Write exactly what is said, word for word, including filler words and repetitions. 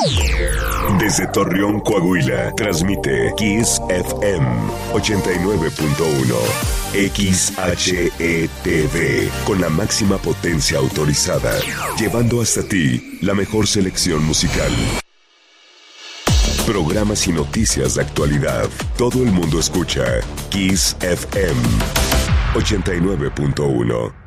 Desde Torreón, Coahuila, transmite Kiss F M ochenta y nueve punto uno. X H E T V, con la máxima potencia autorizada, llevando hasta ti la mejor selección musical. Programas y noticias de actualidad. Todo el mundo escucha Kiss F M ochenta y nueve punto uno.